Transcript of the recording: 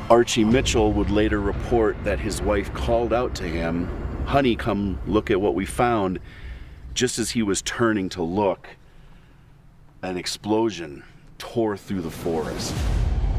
Archie Mitchell would later report that his wife called out to him, "Honey, come look at what we found." Just as he was turning to look, an explosion tore through the forest.